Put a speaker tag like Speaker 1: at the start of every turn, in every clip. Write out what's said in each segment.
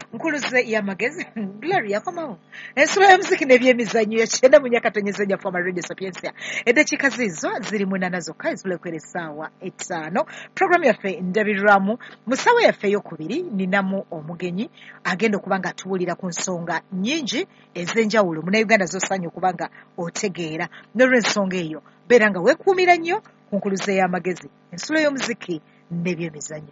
Speaker 1: nkuluze y'amagezi Gloria komawo ensula y'omuziki n'ebyemizannyo yakyenda mu nyakatonyeza nyafama Radio Sapiensia eddakiika zizo ziri munana zokka ezibuleko essaawa 5 programu yaffe ndabirwamu musawo yaffe ey'okubiri ninamu omugenyi agenda okuba nga atuwulira ku nsonga nnyingi ez'enjawulo munnayuganda z'osaanye okuba nga otegeera n'olw'ensonga eyo beera nga weekuumira nnyo ku nkuluze y'amagezi ensula y'omuziki n'ebyemizannyo.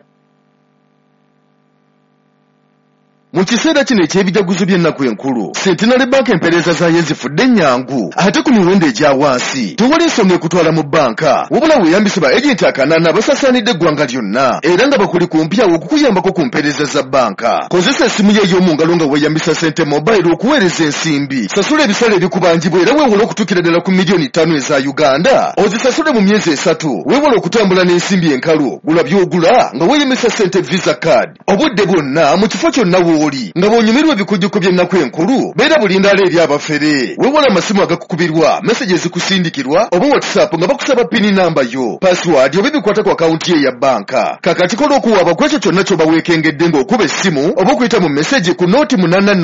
Speaker 2: Mu kiseera kino eky'ebijaguzo by'ennaku enkulu Centenary Bank empeereza zaayo zifudde ennyangu ate ku miwendo egya wansi tewali ensonga ekutwala mu banka wabula weeyambise ba ejenti akanaana abasaasaanidde eggwanga lyonna era nga bakuli ku mpyawo okukuyambako ku mpeereza za banka. Kozesa essimu ye ey'omu ngalo nga weeyambisa Sente Mobile okuweereza ensimbi. Sasula ebisale ebikubangibwa era weewala okutuukira ddala ku miliyoni 5 eza Uganda. Ozisasule mu myezi 3 weewala okutambula n'ensimbi enkalu. Gula by'ogula nga weeyambisa Sente Visa Card. Obudde bwonna mu kifo kyonna w'oli nga bw'onyumirwa ebikujjuko by'ennaku enkulu beera bulindaala eri abafere. Weewala amasimu agakukubirwa meseji ezikusindikirwa oba WhatsApp nga bakusaba pini namba yo password oba ebikwata ku akawunti ye ya banka. Kakati kola okuwaaba ku ekyo kyonna ky'oba weekengedde ng'okuba essimu oba okuyita mu meseji ku nooti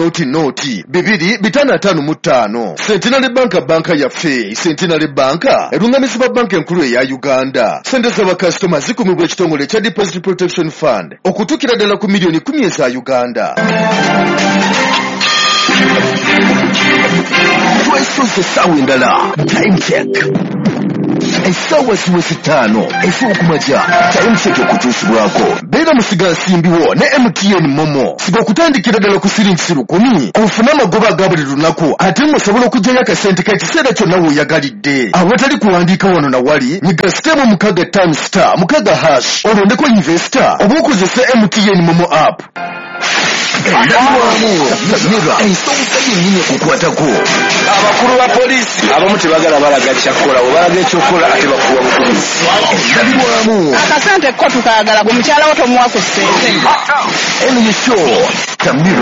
Speaker 2: 8 Centenary Bank banka yaffe. Centenary Bank erungamizibwa banka enkulu eya Uganda. Sente z'abakasitoma zikumibwa ekitongole ekya Deposit Protection Fund okutuukira ddala ku miliyoni 10 eza Uganda. Twesoze essaawa endala time check essaawa ziweze 5 ez'okumakya time check okutuusibwako. Beera musigansimbiwo ne MTN Momo siga okutandikira ddala ku siringisi 10 ofune amagoba aga buli lunaku ate ng'osobola okuggyayo akasente k'ekiseera kyonna weoyagalidde. Awatali kuwandiika wano na wali nyiga sitemu 6*6 olondeko investor oba okozesa MTN Momo app. Ensonga yennyini ekukwatako.
Speaker 3: Abakulu ba poliisi abamu tebagala balaga kyakkola oba balaga ekyokola ate bakuwa bukulizi.
Speaker 2: Endabirwamu
Speaker 4: akasente ko tukayagala ku mukyala wo tomuwako ssente.
Speaker 2: Show Tamira